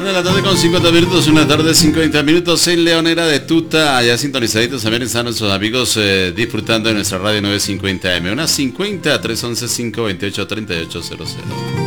Una de la tarde con 50 minutos, una tarde 50 minutos en Leonera de Tuta, allá sintonizaditos también están nuestros amigos disfrutando de nuestra radio 950M, unas 50 311 528 3800.